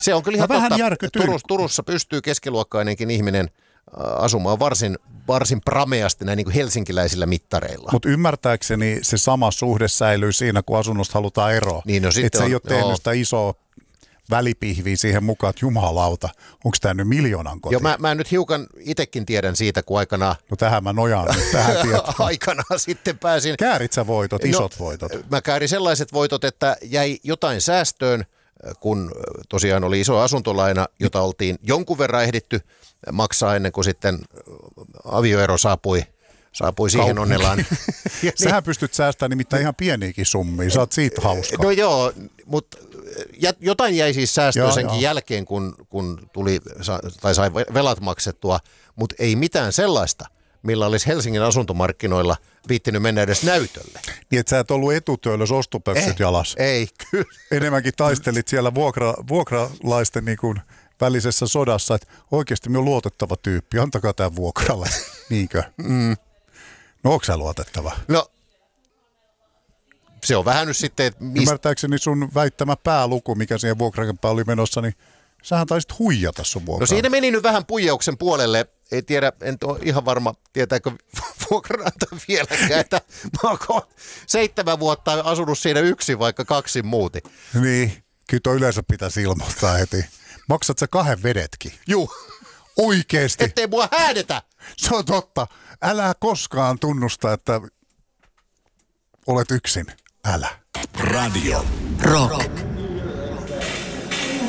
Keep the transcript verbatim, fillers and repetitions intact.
Se on kyllä ihan vähän totta. Turus, Turussa pystyy keskiluokkainenkin ihminen asumaan varsin, varsin prameasti näin niin kuin helsinkiläisillä mittareilla. Mutta ymmärtääkseni se sama suhde säilyy siinä, kun asunnosta halutaan eroa. Niin, no että se on, ei ole tehnyt joo. sitä isoa välipihviä siihen mukaan, että jumalauta, onko tämä nyt miljoonan koti? Joo, mä, mä nyt hiukan itsekin tiedän siitä, kun aikanaan... No tähän mä nojaan nyt, tähän tietoon. aikanaan sitten pääsin... Käärit sä voitot, isot no, voitot? Mä käärin sellaiset voitot, että jäi jotain säästöön, kun tosiaan oli iso asuntolaina, jota oltiin jonkun verran ehditty maksaa ennen kuin sitten avioero saapui, saapui siihen onnellaan. Sähän pystyt säästämään nimittäin ihan pieniäkin summia, sä oot siitä hauska. No joo, mutta jotain jäi siis säästöä joo, senkin joo. jälkeen, kun, kun tuli tai sai velat maksettua, mutta ei mitään sellaista, millä olisi Helsingin asuntomarkkinoilla viittinyt mennä edes näytölle. Niin, että sä et ollut etutyöllös ostopöksyt eh, jalas. Ei, kyllä. Enemmänkin taistelit siellä vuokra, vuokralaisten niin kuin välisessä sodassa, että oikeasti me on luotettava tyyppi, antakaa tämä vuokralle. Niinkö? Mm. No onko sä luotettava? No, se on vähän nyt sitten, että mist... Ymmärtääkseni sun väittämä pääluku, mikä siihen vuokrakämpään oli menossa, niin sähän taisit huijata sun vuokraa. No siinä meni nyt vähän puijauksen puolelle. Ei tiedä, en ole ihan varma, tietääkö vuokrananto vieläkään, että mä oon seitsemän vuotta asunut siinä yksin, vaikka kaksi muuti. Niin, kyllä toi yleensä pitäisi ilmoittaa heti. Maksat sä kahden vedetkin? Juu. Oikeesti? Ettei mua häädetä. Se on totta. Älä koskaan tunnusta, että olet yksin. Älä. Radio Rock.